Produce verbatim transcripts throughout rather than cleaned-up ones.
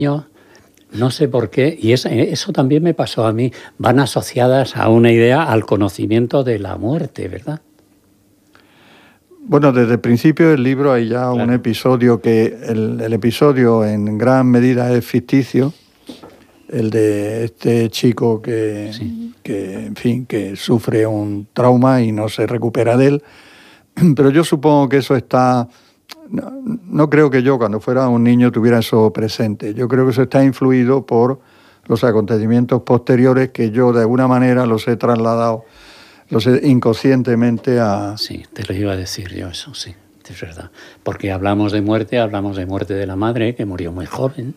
Yo no sé por qué, y eso, eso también me pasó a mí, van asociadas a una idea, al conocimiento de la muerte, ¿verdad? Bueno, desde el principio del libro hay ya Claro. un episodio que el, el episodio en gran medida es ficticio, el de este chico que, Sí. que, en fin, que sufre un trauma y no se recupera de él. Pero yo supongo que eso está... No, no creo que yo cuando fuera un niño tuviera eso presente. Yo creo que eso está influido por los acontecimientos posteriores que yo de alguna manera los he trasladado, los he inconscientemente a... Sí, te lo iba a decir yo eso, sí, es verdad. Porque hablamos de muerte, hablamos de muerte de la madre, que murió muy joven.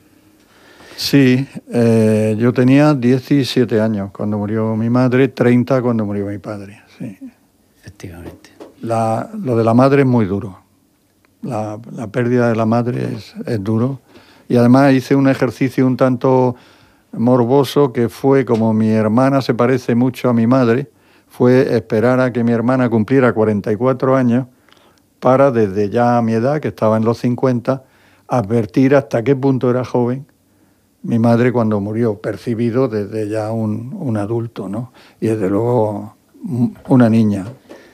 Sí, eh, yo tenía diecisiete años cuando murió mi madre, treinta cuando murió mi padre. Sí. Efectivamente. La, lo de la madre es muy duro. La, la pérdida de la madre es, es duro. Y además hice un ejercicio un tanto morboso que fue, como mi hermana se parece mucho a mi madre, fue esperar a que mi hermana cumpliera cuarenta y cuatro años para, desde ya a mi edad, que estaba en los cincuenta, advertir hasta qué punto era joven mi madre cuando murió, percibido desde ya un, un adulto, ¿no? Y desde luego una niña.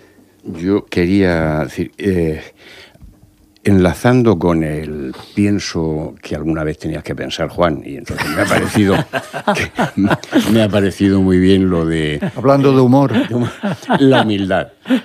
Yo quería decir, eh, enlazando con el pienso que alguna vez tenías que pensar, Juan, y entonces me ha parecido, que, me ha parecido muy bien lo de... Hablando de humor. La humildad.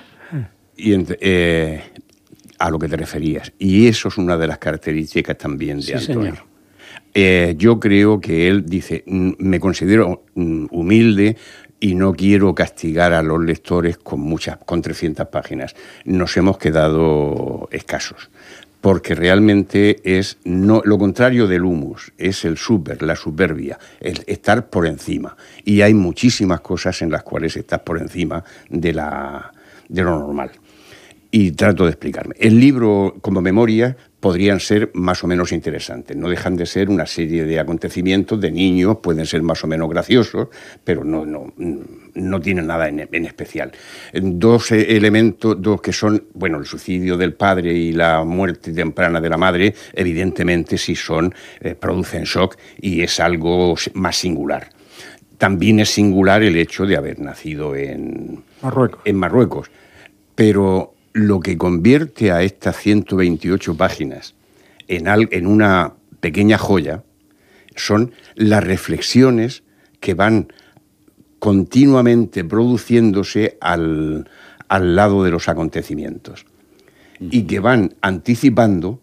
Y eh, a lo que te referías. Y eso es una de las características también de Sí, Antonio. señor. Eh, yo creo que él dice, me considero humilde y no quiero castigar a los lectores con muchas, con trescientas páginas. Nos hemos quedado escasos, porque realmente es no, lo contrario del humus, es el super, la soberbia, el estar por encima. Y hay muchísimas cosas en las cuales estás por encima de, la, de lo normal. Y trato de explicarme. El libro, como memoria, podrían ser más o menos interesantes. No dejan de ser una serie de acontecimientos de niños, pueden ser más o menos graciosos, pero no, no, no tienen nada en, en especial. Dos elementos, dos que son, bueno, el suicidio del padre y la muerte temprana de la madre, evidentemente sí son, eh, producen shock y es algo más singular. También es singular el hecho de haber nacido en Marruecos. En Marruecos. Pero lo que convierte a estas ciento veintiocho páginas en, al, en una pequeña joya son las reflexiones que van continuamente produciéndose al, al lado de los acontecimientos uh-huh. y que van anticipando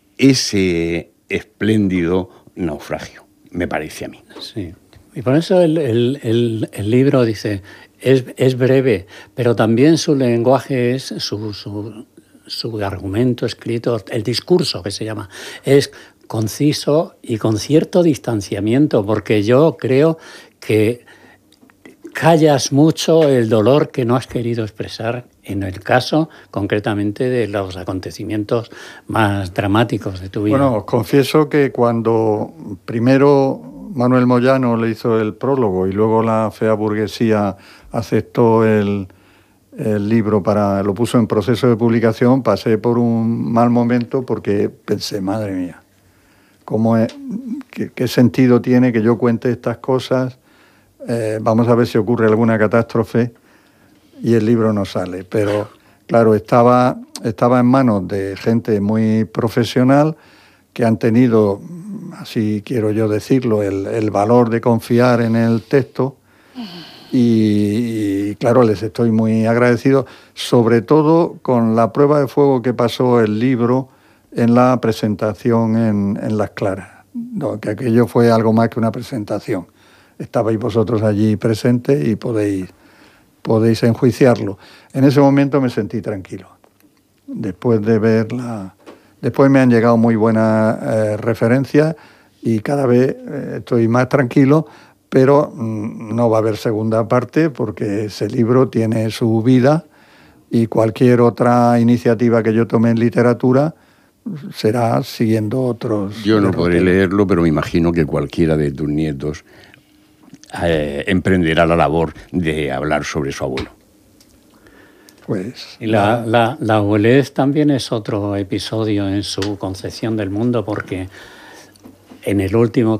ese espléndido naufragio, me parece a mí. Sí, y por eso el, el, el, el libro dice... Es, es breve, pero también su lenguaje es, su, su, su argumento escrito, el discurso que se llama, es conciso y con cierto distanciamiento, porque yo creo que callas mucho el dolor que no has querido expresar en el caso concretamente de los acontecimientos más dramáticos de tu vida. Bueno, os confieso que cuando primero Manuel Moyano le hizo el prólogo y luego la fea burguesía aceptó el, el libro, para lo puso en proceso de publicación, pasé por un mal momento porque pensé, madre mía, ¿cómo es, qué, qué sentido tiene que yo cuente estas cosas? Eh, vamos a ver si ocurre alguna catástrofe y el libro no sale. Pero claro, estaba, estaba en manos de gente muy profesional que han tenido, así quiero yo decirlo, el, el valor de confiar en el texto. Y, y claro, les estoy muy agradecido, sobre todo con la prueba de fuego que pasó el libro en la presentación en, en Las Claras, no, que aquello fue algo más que una presentación. Estabais vosotros allí presentes y podéis, podéis enjuiciarlo. En ese momento me sentí tranquilo. Después de verla, después me han llegado muy buenas eh, referencias y cada vez eh, estoy más tranquilo. Pero no va a haber segunda parte porque ese libro tiene su vida y cualquier otra iniciativa que yo tome en literatura será siguiendo otros... Yo no podré leerlo, pero me imagino que cualquiera de tus nietos eh, emprenderá la labor de hablar sobre su abuelo. Pues... Y la, la, la abuelez también es otro episodio en su concepción del mundo, porque en el último